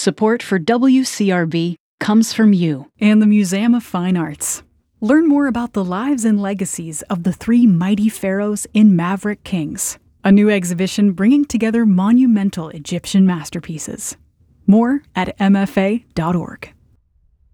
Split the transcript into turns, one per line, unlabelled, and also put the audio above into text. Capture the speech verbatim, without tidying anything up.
Support for W C R B comes from you and the Museum of Fine Arts. Learn more about the lives and legacies of the three mighty pharaohs in Maverick Kings, a new exhibition bringing together monumental Egyptian masterpieces. More at m f a dot org.